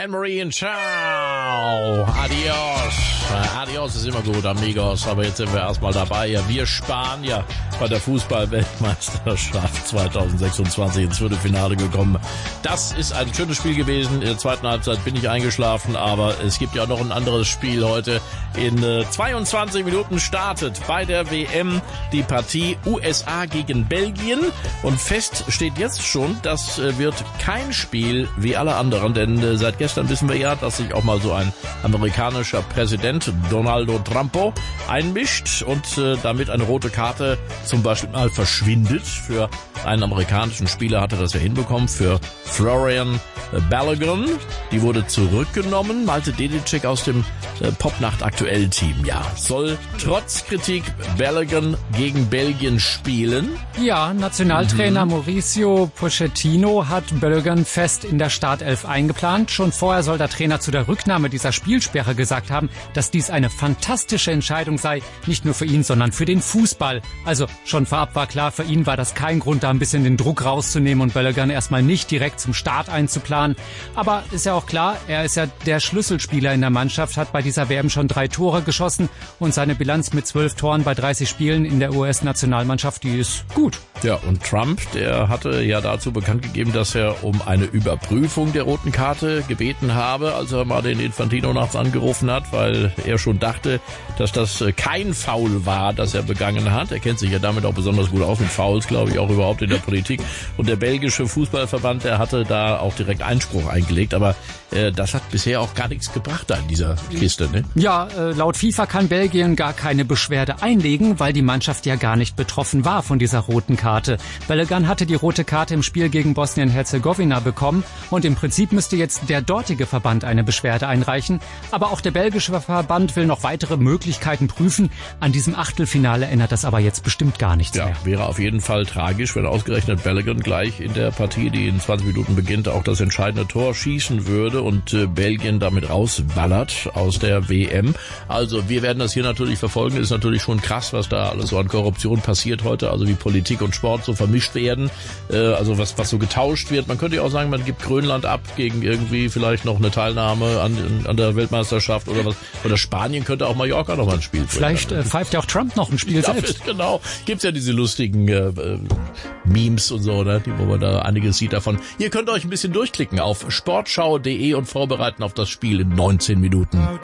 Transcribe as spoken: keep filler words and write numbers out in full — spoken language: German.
Anne-Marie und ciao. Adios. Äh, adios ist immer gut, amigos. Aber jetzt sind wir erstmal dabei. Ja, wir Spanier bei der Fußball-Weltmeisterschaft zwanzig sechsundzwanzig ins Viertelfinale gekommen. Das ist ein schönes Spiel gewesen. In der zweiten Halbzeit bin ich eingeschlafen, aber es gibt ja noch ein anderes Spiel heute. In äh, zweiundzwanzig Minuten startet bei der W M die Partie U S A gegen Belgien. Und fest steht jetzt schon, das äh, wird kein Spiel wie alle anderen, denn äh, seit gestern wissen wir ja, dass sich auch mal so ein amerikanischer Präsident, Donaldo Trump, einmischt und äh, damit eine rote Karte zum Beispiel mal verschwindet. Für einen amerikanischen Spieler hat er das ja hinbekommen, für Florian Balogun. Die wurde zurückgenommen. Malte Dedicek aus dem äh, Popnacht-Aktuell-Team. Ja, soll trotz Kritik Balogun gegen Belgien spielen? Ja, Nationaltrainer mhm. Mauricio Pochettino hat Balogun fest in der Startelf eingeplant. Schon vorher soll der Trainer zu der Rücknahme dieser Spielsperre gesagt haben, dass dies eine fantastische Entscheidung sei, nicht nur für ihn, sondern für den Fußball. Also schon vorab war klar, für ihn war das kein Grund, da ein bisschen den Druck rauszunehmen und Balogun erstmal nicht direkt zum Start einzuplanen. Aber ist ja auch klar, er ist ja der Schlüsselspieler in der Mannschaft, hat bei dieser W M schon drei Tore geschossen und seine Bilanz mit zwölf Toren bei dreißig Spielen in der U S-Nationalmannschaft, die ist gut. Ja, und Trump, der hatte ja dazu bekannt gegeben, dass er um eine Überprüfung der roten Karte gebeten habe, als er mal den Infantino nachts angerufen hat, weil er schon dachte, dass das kein Foul war, das er begangen hat. Er kennt sich ja damit auch besonders gut aus mit Fouls, glaube ich, auch überhaupt in der Politik. Und der belgische Fußballverband, der hatte da auch direkt Einspruch eingelegt, aber äh, das hat bisher auch gar nichts gebracht da in dieser Kiste, ne? Ja, äh, laut FIFA kann Belgien gar keine Beschwerde einlegen, weil die Mannschaft ja gar nicht betroffen war von dieser roten Karte. Balogun hatte die rote Karte im Spiel gegen Bosnien-Herzegowina bekommen und im Prinzip müsste jetzt der dortige Verband eine Beschwerde einreichen, aber auch der belgische Verband will noch weitere Möglichkeiten prüfen. An diesem Achtelfinale ändert das aber jetzt bestimmt gar nichts ja, mehr. Wäre auf jeden Fall tragisch, wenn ausgerechnet Balogun gleich in der Partie, die in zwanzig Minuten beginnt, auch das entscheidende Tor schießen würde und äh, Belgien damit rausballert aus der W M. Also wir werden das hier natürlich verfolgen. Ist natürlich schon krass, was da alles so an Korruption passiert heute, also wie Politik und Sport so vermischt werden, äh, also was was so getauscht wird. Man könnte ja auch sagen, man gibt Grönland ab gegen irgendwie vielleicht noch eine Teilnahme an, an der Weltmeisterschaft oder was. Oder Spanien könnte auch Mallorca noch mal ein Spiel Vielleicht äh, pfeift ja auch Trump noch ein Spiel ja, selbst. Genau. Gibt's ja diese lustigen äh, äh, Memes und so, ne, wo man da einiges sieht davon. Ihr könnt euch ein bisschen durchklicken auf sportschau punkt de und vorbereiten auf das Spiel in neunzehn Minuten.